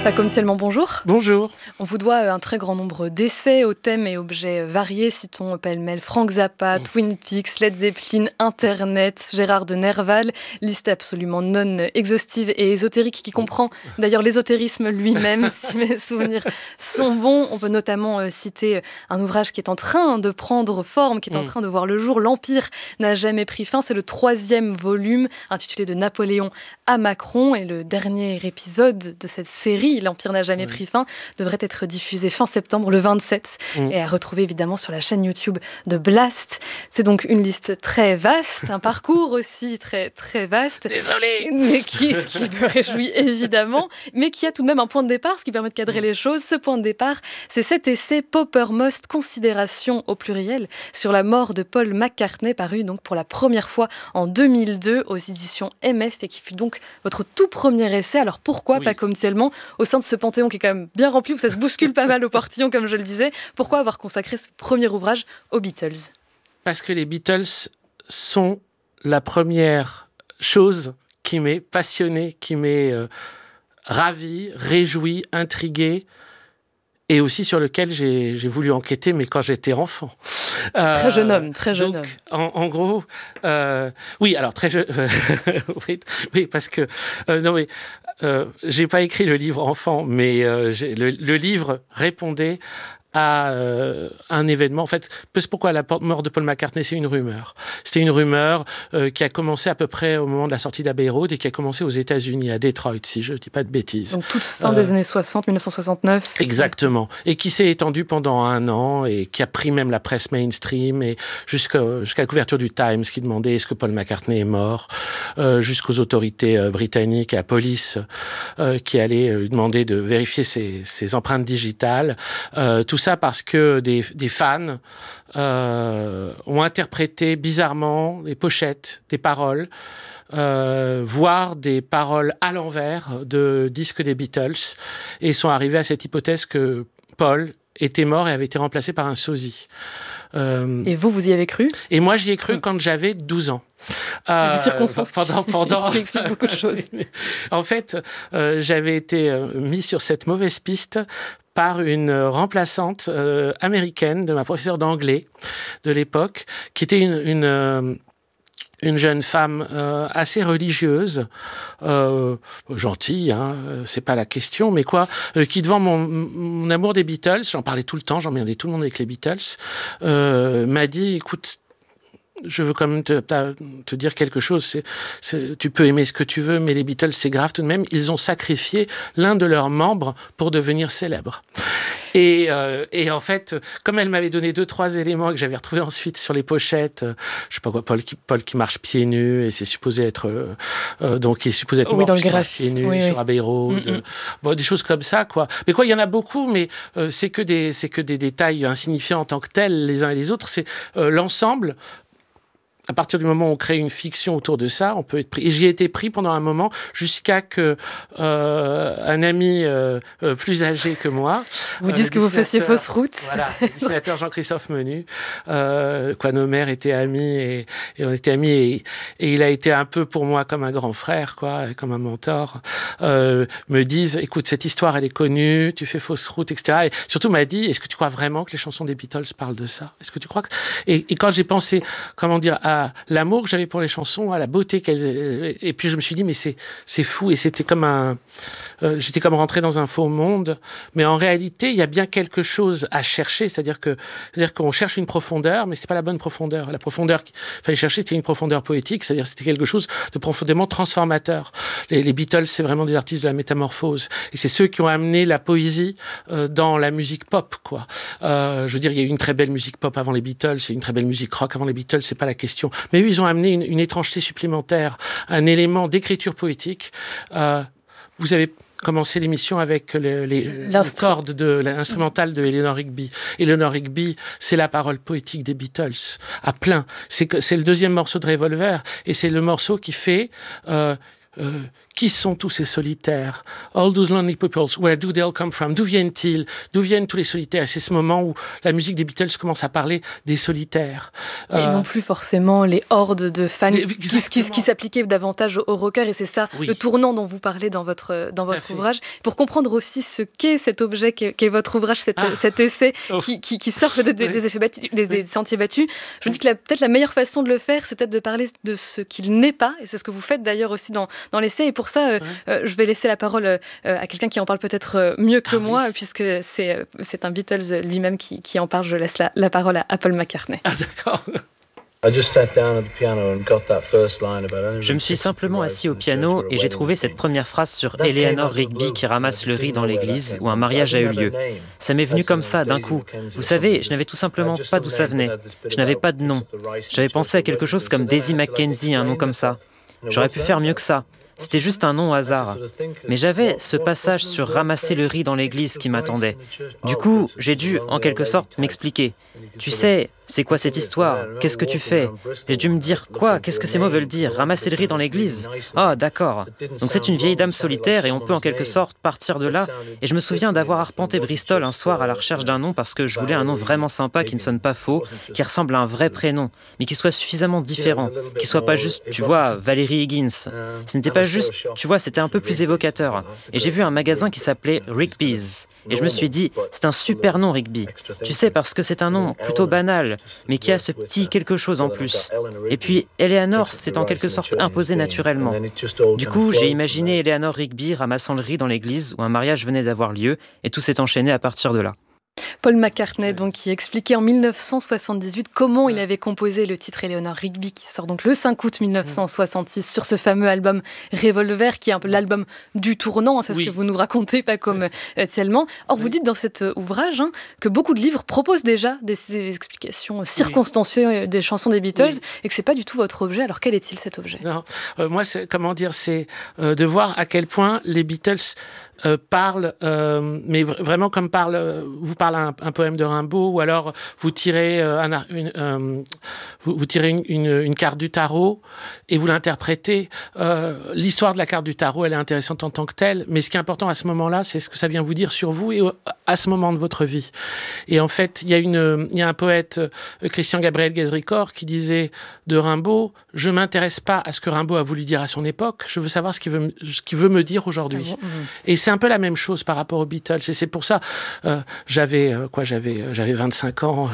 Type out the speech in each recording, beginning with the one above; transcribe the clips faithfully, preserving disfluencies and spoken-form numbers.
Paco Msielman, bonjour. Bonjour. On vous doit un très grand nombre d'essais aux thèmes et objets variés. Citons pêle-mêle Frank Zappa, Twin Peaks, Led Zeppelin, Internet, Gérard de Nerval. Liste absolument non exhaustive et ésotérique qui comprend d'ailleurs l'ésotérisme lui-même, si mes souvenirs sont bons. On peut notamment euh, citer un ouvrage qui est en train de prendre forme, qui est en train de voir le jour. L'Empire n'a jamais pris fin. C'est le troisième volume intitulé de Napoléon à Macron. Et le dernier épisode de cette série, L'Empire n'a jamais oui. pris fin, devrait être diffusé fin septembre, le vingt-sept, mmh. et à retrouver évidemment sur la chaîne YouTube de Blast. C'est donc une liste très vaste, un parcours aussi très, très vaste. Désolé. Mais qui, ce qui me réjouit évidemment, mais qui a tout de même un point de départ, ce qui permet de cadrer les choses. Ce point de départ, c'est cet essai Poppermost, considération au pluriel, sur la mort de Paul McCartney, paru donc pour la première fois en deux mille deux aux éditions M F et qui fut donc votre tout premier essai. Alors pourquoi, oui. Paco Msielman, au sein de ce panthéon qui est quand même bien rempli, où ça se bouscule pas mal au portillon, comme je le disais, pourquoi avoir consacré ce premier ouvrage aux Beatles ? Parce que les Beatles sont la première chose qui m'est passionnée, qui m'est euh, ravie, réjouie, intriguée, et aussi sur lequel j'ai, j'ai voulu enquêter, mais quand j'étais enfant. Euh, très jeune homme, très jeune donc, homme. En, en gros, euh, oui, alors très jeune, oui, oui, parce que euh, non mais euh, j'ai pas écrit le livre enfant, mais euh, j'ai, le, le livre répondait à euh, un événement. En fait, pourquoi la mort de Paul McCartney, c'est une rumeur. C'était une rumeur euh, qui a commencé à peu près au moment de la sortie d'Abbey Road et qui a commencé aux États-Unis, à Détroit, si je ne dis pas de bêtises. Donc toute fin euh, des années soixante, dix-neuf cent soixante-neuf. Exactement. Et qui s'est étendue pendant un an et qui a pris même la presse mainstream et jusqu'à, jusqu'à la couverture du Times qui demandait est-ce que Paul McCartney est mort, euh, jusqu'aux autorités euh, britanniques et à la police euh, qui allaient lui demander de vérifier ses, ses empreintes digitales. Euh, tout ça parce que des, des fans euh, ont interprété bizarrement les pochettes, des paroles, euh, voire des paroles à l'envers de disques des Beatles, et sont arrivés à cette hypothèse que Paul était mort et avait été remplacé par un sosie. Euh, et vous, vous y avez cru ? Et moi, j'y ai cru quand j'avais douze ans. C'est euh, des circonstances pendant, pendant... qui expliquent beaucoup de choses. En fait, euh, j'avais été mis sur cette mauvaise piste par une remplaçante euh, américaine de ma professeure d'anglais de l'époque, qui était une, une, euh, une jeune femme euh, assez religieuse, euh, gentille, hein, c'est pas la question, mais quoi, euh, qui devant mon, mon amour des Beatles, j'en parlais tout le temps, j'emmerdais tout le monde avec les Beatles, euh, m'a dit, écoute, je veux quand même te, te dire quelque chose. C'est, c'est, tu peux aimer ce que tu veux, mais les Beatles, c'est grave tout de même. Ils ont sacrifié l'un de leurs membres pour devenir célèbres. Et, euh, et en fait, comme elle m'avait donné deux, trois éléments que j'avais retrouvés ensuite sur les pochettes, euh, je sais pas quoi, Paul qui, Paul qui marche pieds nus, et c'est supposé être, euh, euh, donc il est supposé être oui, mort dans le graphisme, pieds nus oui, sur oui. Abbey Road, Mm-hmm. euh, bon, des choses comme ça, quoi. Mais quoi, il y en a beaucoup, mais euh, c'est que des, c'est que des détails insignifiants en tant que tels, les uns et les autres. C'est euh, l'ensemble. À partir du moment où on crée une fiction autour de ça, on peut être pris. Et j'y ai été pris pendant un moment jusqu'à que euh, un ami euh, euh, plus âgé que moi, vous euh, dites que vous faisiez fausse route. Voilà, le dessinateur Jean-Christophe Menu, euh, quoi, nos mères étaient amis et, et on était amis et, et il a été un peu pour moi comme un grand frère, quoi, comme un mentor. Euh, me disent, écoute, cette histoire elle est connue, tu fais fausse route, et cetera. Et surtout m'a dit, est-ce que tu crois vraiment que les chansons des Beatles parlent de ça ? Est-ce que tu crois que... et, et quand j'ai pensé, comment dire, à l'amour que j'avais pour les chansons, à la beauté qu'elles... Et puis je me suis dit, mais c'est, c'est fou. Et c'était comme un... Euh, j'étais comme rentré dans un faux monde. Mais en réalité, il y a bien quelque chose à chercher. C'est-à-dire, que, c'est-à-dire qu'on cherche une profondeur, mais c'est pas la bonne profondeur. La profondeur qu'il fallait chercher, c'était une profondeur poétique. C'est-à-dire c'était quelque chose de profondément transformateur. Les, les Beatles, c'est vraiment des artistes de la métamorphose. Et c'est ceux qui ont amené la poésie euh, dans la musique pop, quoi. Euh, je veux dire, il y a eu une très belle musique pop avant les Beatles, il y a eu une très belle musique rock avant les Beatles, c'est pas la question. Mais eux, ils ont amené une, une étrangeté supplémentaire, un élément d'écriture poétique. Euh, vous avez commencé l'émission avec les, les, les cordes de l'instrumental de Eleanor Rigby. Eleanor Rigby, c'est la parole poétique des Beatles, à plein. C'est, c'est le deuxième morceau de Revolver, et c'est le morceau qui fait... Euh, Euh, qui sont tous ces solitaires? All those lonely people, where do they all come from? D'où viennent-ils? D'où viennent tous les solitaires? Et c'est ce moment où la musique des Beatles commence à parler des solitaires. Et euh, non plus forcément les hordes de fans mais, qui, qui, qui s'appliquaient davantage aux rockers. Et c'est ça, oui. le tournant dont vous parlez dans votre, dans votre ouvrage. Pour comprendre aussi ce qu'est cet objet qu'est, qu'est votre ouvrage, cet, ah. cet essai oh. qui, qui, qui sort peut-être des, oui. des, battus, des, des sentiers battus. Je me dis que la, peut-être la meilleure façon de le faire, c'est peut-être de parler de ce qu'il n'est pas. Et c'est ce que vous faites d'ailleurs aussi dans, dans l'essai. Et pour ça, euh, oui. euh, je vais laisser la parole euh, à quelqu'un qui en parle peut-être mieux que ah, moi, oui. puisque c'est, c'est un Beatles lui-même qui, qui en parle. Je laisse la, la parole à, à Paul McCartney. Ah, d'accord. Je me suis simplement assis au piano et j'ai trouvé cette première phrase sur Eleanor Rigby qui ramasse le riz dans l'église où un mariage a eu lieu. Ça m'est venu comme ça, d'un coup. Vous savez, je n'avais tout simplement pas d'où ça venait. Je n'avais pas de nom. J'avais pensé à quelque chose comme Daisy Mackenzie, un nom comme ça. J'aurais pu faire mieux que ça. C'était juste un nom au hasard. Mais j'avais ce passage sur ramasser le riz dans l'église qui m'attendait. Du coup, j'ai dû, en quelque sorte, m'expliquer. Tu sais, c'est quoi cette histoire? Qu'est-ce que tu fais? J'ai dû me dire, quoi? Qu'est-ce que ces mots veulent dire? Ramasser le riz dans l'église? Ah, d'accord. Donc c'est une vieille dame solitaire et on peut en quelque sorte partir de là. Et je me souviens d'avoir arpenté Bristol un soir à la recherche d'un nom parce que je voulais un nom vraiment sympa qui ne sonne pas faux, qui ressemble à un vrai prénom, mais qui soit suffisamment différent, qui soit pas juste, tu vois, Valérie Higgins. Ce n'était pas juste, tu vois, c'était un peu plus évocateur. Et j'ai vu un magasin qui s'appelait Rigby's. Et je me suis dit, c'est un super nom, Rigby. Tu sais, parce que c'est un nom plutôt banal, mais qui a ce petit quelque chose en plus. Et puis, Eleanor s'est en quelque sorte imposée naturellement. Du coup, j'ai imaginé Eleanor Rigby ramassant le riz dans l'église où un mariage venait d'avoir lieu, et tout s'est enchaîné à partir de là. Paul McCartney, donc, qui expliquait en dix-neuf cent soixante-dix-huit comment il avait composé le titre Eleanor Rigby, qui sort donc le cinq août dix-neuf cent soixante-six sur ce fameux album Revolver, qui est un peu l'album du tournant, hein, c'est oui. ce que vous nous racontez, pas comme euh, tellement. Or, oui. vous dites dans cet euh, ouvrage hein, que beaucoup de livres proposent déjà des, des explications circonstanciées oui. des chansons des Beatles, oui. et que c'est pas du tout votre objet. Alors, quel est-il cet objet? Non, euh, moi, c'est, comment dire, c'est euh, de voir à quel point les Beatles Euh, parle, euh, mais v- vraiment comme parle, euh, vous parlez un, un poème de Rimbaud, ou alors vous tirez, euh, un, une, euh, vous, vous tirez une, une, une carte du tarot et vous l'interprétez. Euh, l'histoire de la carte du tarot, elle est intéressante en tant que telle, mais ce qui est important à ce moment-là, c'est ce que ça vient vous dire sur vous et à ce moment de votre vie. Et en fait, il y a une, il y a un poète, euh, Christian Gabriel Guézricor, qui disait de Rimbaud: je m'intéresse pas à ce que Rimbaud a voulu dire à son époque, je veux savoir ce qu'il veut, ce qu'il veut me dire aujourd'hui. Ah bon, mmh. Et c'est un peu la même chose par rapport aux Beatles. Et c'est pour ça, euh, j'avais euh, quoi, j'avais, euh, j'avais vingt-cinq ans.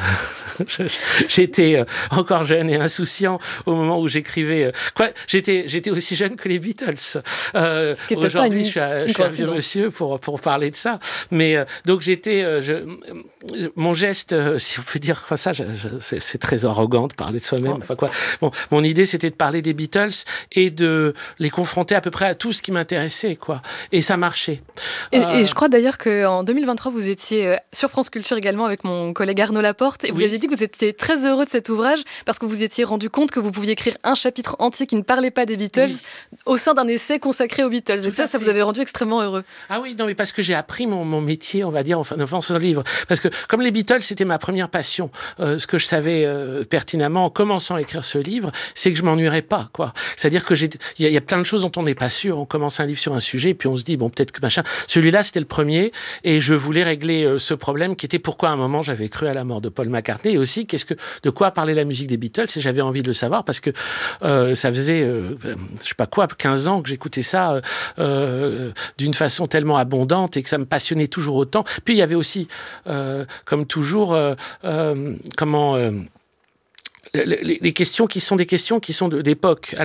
J'étais euh, encore jeune et insouciant au moment où j'écrivais. Euh, quoi, j'étais, j'étais aussi jeune que les Beatles. Euh, aujourd'hui, une, je suis, à, je suis un vieux monsieur pour pour parler de ça. Mais euh, donc j'étais, euh, je, mon geste, euh, si on peut dire comme ça, je, je, c'est, c'est très arrogant de parler de soi-même. Enfin quoi. Bon, mon idée, c'était de parler des Beatles et de les confronter à peu près à tout ce qui m'intéressait, quoi. Et ça marchait. Et, euh... et je crois d'ailleurs qu'en deux mille vingt-trois, vous étiez sur France Culture également avec mon collègue Arnaud Laporte, et vous oui. aviez dit que vous étiez très heureux de cet ouvrage parce que vous étiez rendu compte que vous pouviez écrire un chapitre entier qui ne parlait pas des Beatles oui. au sein d'un essai consacré aux Beatles. Tout et ça, ça vous avait rendu extrêmement heureux. Ah oui, non, mais parce que j'ai appris mon, mon métier, on va dire, enfin, enfin, ce livre. Parce que comme les Beatles, c'était ma première passion, euh, ce que je savais euh, pertinemment en commençant à écrire ce livre, c'est que je m'ennuierais pas, quoi. C'est-à-dire que j'ai, il y, y a plein de choses dont on n'est pas sûr. On commence un livre sur un sujet, et puis on se dit, bon, peut-être que machin. Celui-là, c'était le premier, et je voulais régler euh, ce problème qui était pourquoi à un moment j'avais cru à la mort de Paul McCartney, et aussi qu'est-ce que, de quoi parlait la musique des Beatles, et j'avais envie de le savoir parce que euh, ça faisait, euh, je sais pas quoi, quinze ans que j'écoutais ça euh, euh, d'une façon tellement abondante et que ça me passionnait toujours autant. Puis il y avait aussi, euh, comme toujours, euh, euh, comment... Euh, les, les questions qui sont des questions qui sont de, d'époque.